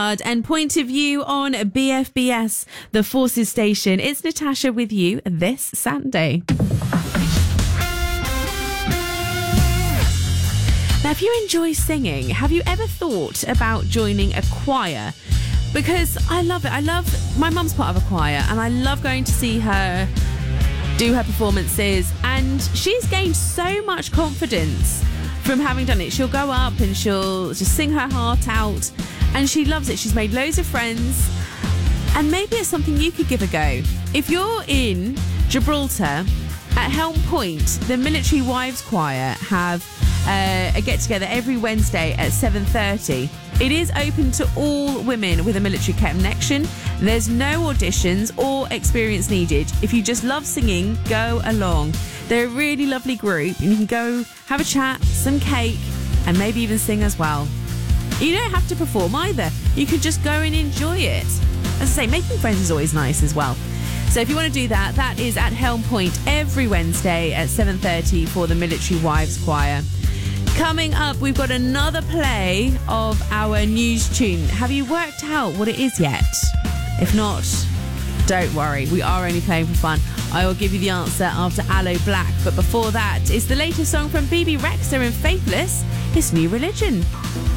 And Point of View on BFBS, the Forces Station. It's Natasha with you this Saturday. Now, if you enjoy singing, have you ever thought about joining a choir? Because I love it. My mum's part of a choir, and I love going to see her do her performances, and she's gained so much confidence from having done it. She'll go up and she'll just sing her heart out, and she loves it. She's made loads of friends, and maybe it's something you could give a go. If you're in Gibraltar, at Helm Point, the Military Wives Choir have a get-together every Wednesday at 7:30. It is open to all women with a military connection. There's no auditions or experience needed. If you just love singing, go along. They're a really lovely group, and you can go have a chat, some cake, and maybe even sing as well. You don't have to perform either. You could just go and enjoy it. As I say, making friends is always nice as well. So if you want to do that, that is at Helm Point every Wednesday at 7:30 for the Military Wives Choir. Coming up, we've got another play of our news tune. Have you worked out what it is yet? If not, don't worry. We are only playing for fun. I will give you the answer after Aloe Black. But before that, it's the latest song from BB Rexha and Faithless. It's New Religion.